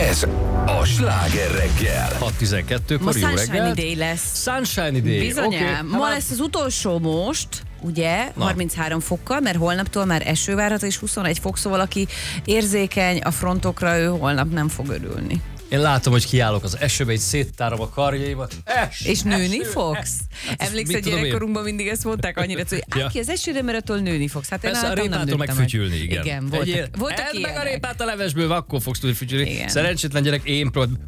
Ez a Sláger reggel. 6:12-kor, jó reggel. Sunshine Day lesz. Sunshine Day. Bizonyám. Okay. Ma lesz az utolsó most, ugye, 33 fokkal, mert holnaptól már eső várható, és 21 fok, szóval aki érzékeny a frontokra, ő holnap nem fog örülni. Én látom, hogy kiállok az esőbe, így széttárom a karjaimat. És nőni fogsz? Emlékszel, mit tudom gyerekkorunkban mindig ezt mondták annyira, hogy állj ki az esőre, mert attól nőni fogsz. Hát én persze, a nem répától meg fütyülni, igen. Igen, voltak meg a ilyenek. répát a levesből, akkor fogsz tudni fütyülni. Igen. Szerencsétlen gyerek, én próbálom.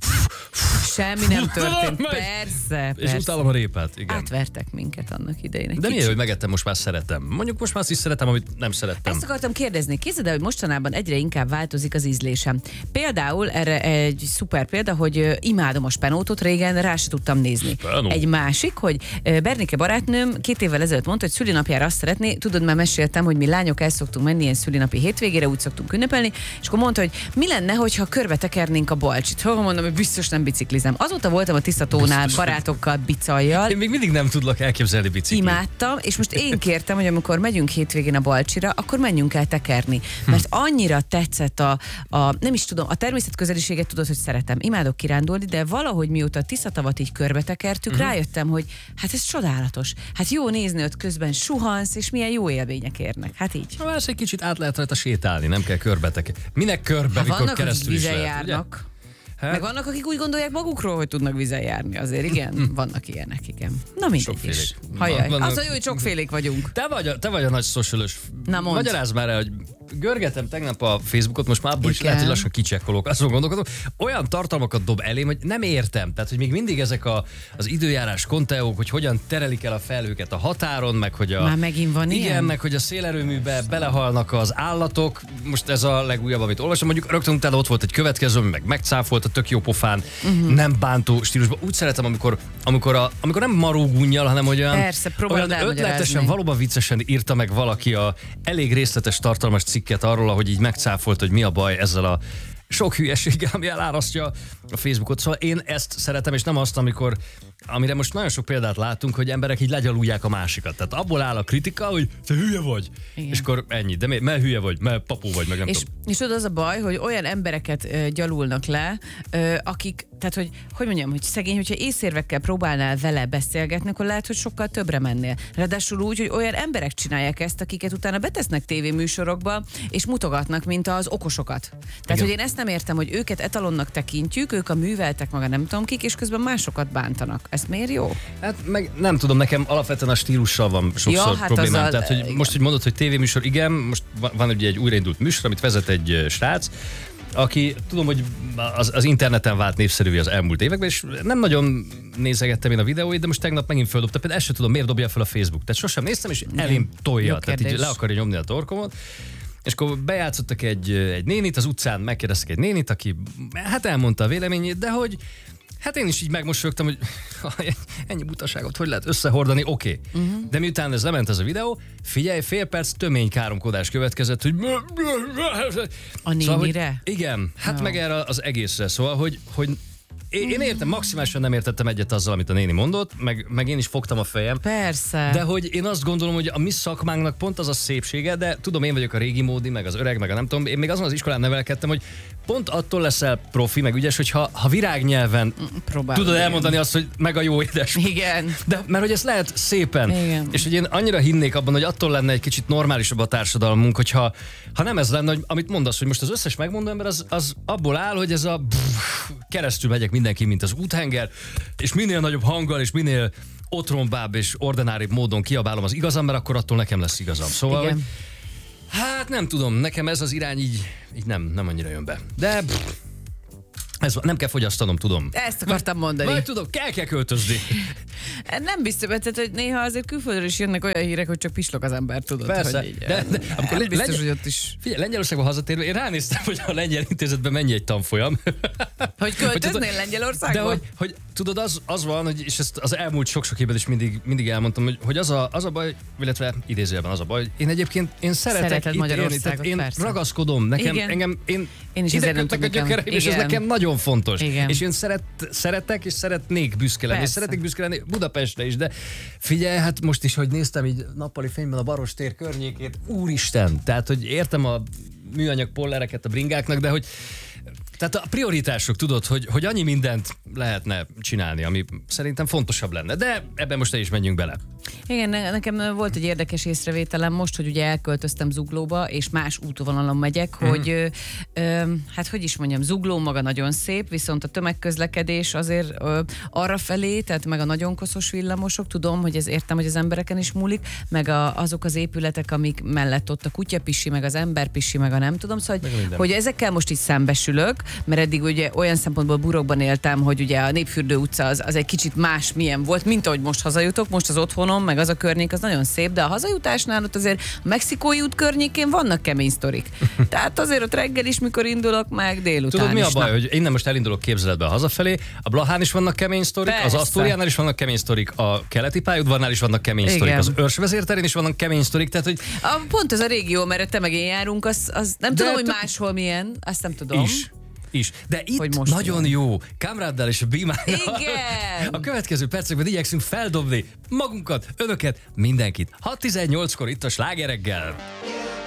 Semmi nem történt. Meg. Persze. És utálom a répát, igen. Átvertek minket annak idején. De miért, hogy megettem, most már szeretem. Mondjuk most már azt is szeretem, amit nem szerettem. Ezt akartam kérdezni. Képzeld el, hogy mostanában egyre inkább változik az ízlésem. Például erre egy szuper példa, hogy imádom a spenótot, régen rá se tudtam nézni. Spenó. Egy másik, hogy Bernike barátnőm 2 évvel ezelőtt mondta, hogy szülinapjára azt szeretné, tudod, már meséltem, hogy mi lányok el szoktunk menni ilyen szülinapi hétvégére, úgy szoktunk ünnepelni, és akkor mondta, hogy mi lenne, hogyha körbe tekernénk a balcsit. Mondom, hogy biztos nem biciklizem. Azóta voltam a Tisztatónál barátokkal bicajjal. Én még mindig nem tudlak elképzelni biciklit. Imádtam, és most én kértem, hogy amikor megyünk hétvégén a Balcsira, akkor menjünk el tekerni. Mert annyira tetszett nem is tudom, a természetközeliséget tudod, hogy szeretem. Imádok kirándulni, de valahogy mióta a Tiszatavat így körbetekertük, rájöttem, hogy hát ez csodálatos. Hát jó nézni, ott közben suhansz, és milyen jó élmények érnek. Hát így. Ha más egy kicsit át lehet rajta sétálni, nem kell körbetek. Minek körbe, mikor Vannak, akik keresztül is vízen lehet, ugye? járnak. Hát? Meg vannak, akik úgy gondolják magukról, hogy tudnak vízen járni. Azért igen, vannak ilyenek, igen. Na mindegy Sokfélék. is. Hajjaj. Vannak- Az a jó, hogy sokfélék vagyunk. Te vagy a nagy socialös. Na mondd. Magyarázd már el, hogy görgetem tegnap a Facebookot, most már abból is Igen. lehet, hogy lassan kicsekkolok, azon gondolkodom, olyan tartalmakat dob elém, hogy nem értem. Tehát, hogy még mindig ezek az időjárás konteók, hogy hogyan terelik el a felhőket a határon, meg hogy Már megint van igen, ilyen? meg hogy a szélerőműbe belehalnak az állatok. Most ez a legújabb, amit olvasom. Mondjuk rögtön utána ott volt egy következő, ami meg megcáfolt a tök jó pofán, nem bántó stílusban. Úgy szeretem, amikor nem marógunnyal, hanem hogy Persze, próbálod olyan elmagyarázni. ötletesen, valóban viccesen írta meg valaki a elég részletes tartalmas cikket arról, ahogy így megcáfolt, hogy mi a baj ezzel a sok hülyeséggel, ami elárasztja a Facebookot. Szóval én ezt szeretem, és nem azt, amire most nagyon sok példát látunk, hogy emberek így legyalulják a másikat. Tehát abból áll a kritika, hogy te hülye vagy. Igen. És akkor ennyi. De mert hülye vagy, mert papó vagy, meg nem tudom. És tudod, az a baj, hogy olyan embereket gyalulnak le, akik, tehát hogy mondjam, hogy szegény, hogyha észérvekkel próbálnál vele beszélgetni, akkor lehet, hogy sokkal többre mennél. Ráadásul úgy, hogy olyan emberek csinálják ezt, akiket utána betesznek tévéműsorokba, és mutogatnak, mint az okosokat. Tehát, Igen. hogy én ezt nem értem, hogy őket etalonnak tekintjük, ők a műveltek maga nem tudom kik, és közben másokat bántanak. Ez miért jó? Hát meg nem tudom, nekem alapvetően a stílussal van sokszor hát problémám. azzal, Tehát, hogy igen. most, hogy mondod, hogy tévéműsor, igen, most van ugye egy újraindult műsor, amit vezet egy srác, aki tudom, hogy az interneten vált népszerűvé az elmúlt években, és nem nagyon nézegettem én a videóit, de most tegnap megint földobta. Például ezt sem tudom, miért dobja fel a Facebook. Tehát sosem néztem, és elém tolja, Jó tehát így kérdés. le akarja nyomni a torkomot. És akkor bejátszottak egy nénit, az utcán megkérdeztek egy nénit, aki hát elmondta a véleményét, de hogy hát én is így megmosolyogtam, hogy ennyi butaságot hogy lehet összehordani, oké. De miután ez lement ez a videó, figyelj, fél perc tömény káromkodás következett, hogy A Szóval, hogy nénire? igen, hát meg erre az egészre, szóval, hogy én értem, maximálisan nem értettem egyet azzal, amit a néni mondott, meg én is fogtam a fejem. Persze. De hogy én azt gondolom, hogy a mi szakmánknak pont az a szépsége, de tudom, én vagyok a régi módi, meg az öreg, meg a nem tudom, én még azon az iskolán nevelkedtem, hogy pont attól leszel profi, meg ügyes, hogyha virágnyelven Próbálod, tudod igen. elmondani azt, hogy meg a jó édes. Igen. De mert hogy ezt lehet szépen. Igen. És hogy én annyira hinnék abban, hogy attól lenne egy kicsit normálisabb a társadalmunk, hogyha nem ez lenne, hogy amit mondasz, hogy most az összes megmondó ember az abból áll, hogy ez a keresztül megyek mindenki, mint az úthenger, és minél nagyobb hanggal, és minél otrombább és ordináribb módon kiabálom az igazam, mert akkor attól nekem lesz igazam. Szóval, Igen. hogy, hát nem tudom, nekem ez az irány így nem annyira jön be. De ez nem kell fogyasztanom, tudom. Ezt akartam mondani. Majd tudom, kell költözni. Nem biztos, tehát, hogy néha azért külföldről is jönnek olyan hírek, hogy csak pislog az ember, tudod. Persze, hogy így, de amikor nem biztos, hogy ott is. Figyelj, Lengyelországba hazatérve, én ránéztem, hogy a lengyel intézetben mennyi egy tanfolyam. Hogy költöznél Lengyelországba? De hogy tudod, az van, hogy, és ezt az elmúlt sok évben is mindig elmondtam, hogy az a baj, illetve idézőjelben az a baj, én egyébként szeretek Szereted itt élni, Magyarországot, tehát én persze. ragaszkodom, én is ide ezért nem kötnek a tudok gyökereim, és ez igen. nekem nagyon fontos. Igen. És én szeretek, és szeretnék büszke lenni, és Persze. szeretnék büszke lenni Budapestre is, de figyelj, hát most is, hogy néztem így nappali fényben a Barostér környékét, úristen, tehát, hogy értem a műanyag pollereket a bringáknak, de hogy Tehát a prioritások, tudod, hogy annyi mindent lehetne csinálni, ami szerintem fontosabb lenne. De ebben most is menjünk bele. Igen, nekem volt egy érdekes észrevételem most, hogy ugye elköltöztem Zuglóba, és más útvonalon megyek, hogy hát hogy is mondjam, Zugló maga nagyon szép, viszont a tömegközlekedés azért arra felé, tehát meg a nagyon koszos villamosok, tudom, hogy ez értem, hogy az embereken is múlik, meg azok az épületek, amik mellett ott a kutyapisi, meg az emberpisi, meg a nem tudom, szóval, hogy ezekkel most így szembesülök, mert eddig ugye olyan szempontból burokban éltem, hogy ugye a Népfürdő utca az egy kicsit más milyen volt, mint ahogy most hazajutok, most az otthonom, meg az a környék, az nagyon szép, de a hazajutásnál ott azért a Mexikói út környékén vannak kemény sztorik. Tehát azért ott reggel is, mikor indulok, meg délután. Tudod, mi a is, baj, hogy innen most elindulok képzeletbe hazafelé, a Blahán is vannak kemény sztorik, Persze. az Asztóriánál is vannak kemény sztorik, a keleti pályaudvarnál is vannak kemény sztorik, az Őrsvezérterén is vannak kemény sztorik, tehát hogy... Pont ez a régió, mert te meg én járunk, az nem tudom, hogy máshol milyen, azt nem tudom. Is. De itt nagyon jó. Kamráddal és a Bímánnal. Igen! A következő percekben igyekszünk feldobni magunkat, önöket, mindenkit. 6-18-kor itt a Sláger reggel.